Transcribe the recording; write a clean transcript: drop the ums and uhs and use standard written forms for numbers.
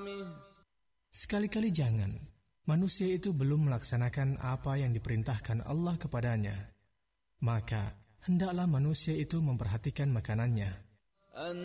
Sekali-kali jangan, manusia itu belum melaksanakan apa yang diperintahkan Allah kepadanya. Maka, hendaklah manusia itu memperhatikan makanannya.